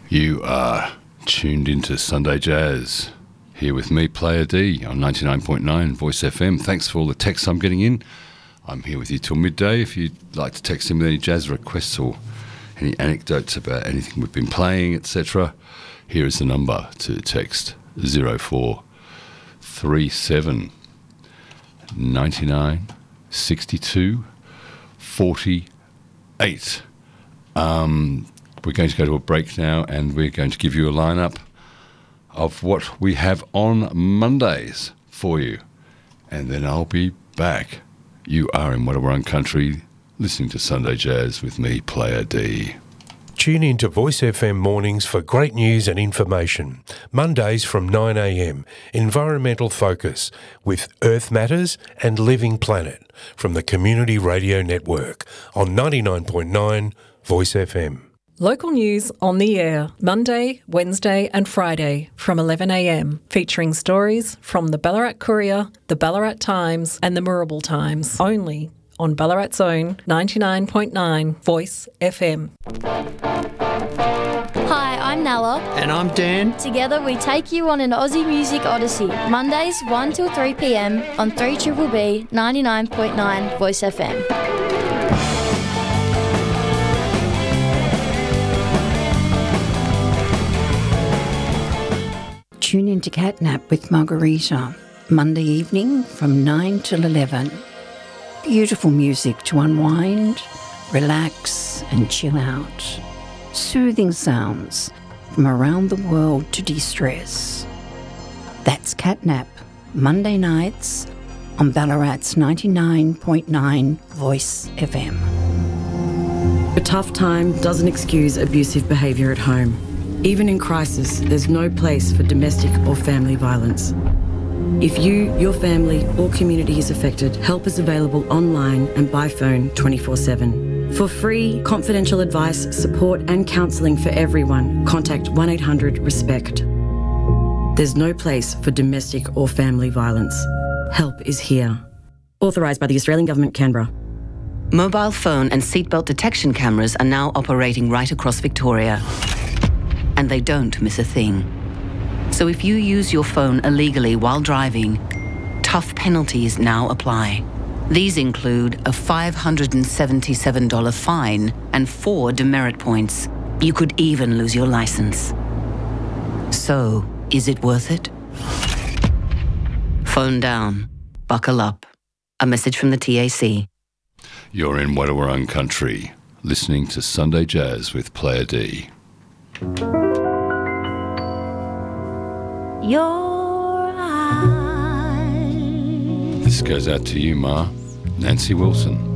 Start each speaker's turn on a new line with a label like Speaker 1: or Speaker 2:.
Speaker 1: You are tuned into Sunday Jazz. Here with me, Player D, on 99.9 Voice FM. Thanks for all the texts I'm getting in. I'm here with you till midday. If you'd like to text in with any jazz requests or any anecdotes about anything we've been playing, etc., here is the number to text: 0437 99 62 48. We're going to go to a break now, and we're going to give you a lineup of what we have on Mondays for you. And then I'll be back. You are in Wadawurrung Country, listening to Sunday Jazz with me, Player D.
Speaker 2: Tune in to Voice FM mornings for great news and information. Mondays from 9 a.m, Environmental Focus with Earth Matters and Living Planet from the Community Radio Network on 99.9 Voice FM.
Speaker 3: Local news on the air, Monday, Wednesday and Friday from 11 a.m, featuring stories from the Ballarat Courier, the Ballarat Times and the Moorabool Times, only on Ballarat's own 99.9 Voice FM.
Speaker 4: Hi, I'm Nala.
Speaker 5: And I'm Dan.
Speaker 4: Together we take you on an Aussie Music Odyssey, Mondays 1 till 3 p.m. on 3BBB 99.9 Voice FM.
Speaker 6: Tune in to Catnap with Margarita, Monday evening from 9 till 11. Beautiful music to unwind, relax and chill out. Soothing sounds from around the world to de-stress. That's Catnap, Monday nights on Ballarat's 99.9 Voice FM.
Speaker 7: A tough time doesn't excuse abusive behaviour at home. Even in crisis, there's no place for domestic or family violence. If you, your family or community is affected, help is available online and by phone 24/7. For free, confidential advice, support and counselling for everyone, contact 1-800-RESPECT. There's no place for domestic or family violence. Help is here. Authorised by the Australian Government, Canberra.
Speaker 8: Mobile phone and seatbelt detection cameras are now operating right across Victoria. And they don't miss a thing. So if you use your phone illegally while driving, tough penalties now apply. These include a $577 fine and 4 demerit points. You could even lose your license. So, is it worth it? Phone down. Buckle up. A message from the TAC.
Speaker 1: You're in Wadawurrung Country, listening to Sunday Jazz with Player D.
Speaker 6: Your eyes.
Speaker 1: This goes out to you, Ma. Nancy Wilson.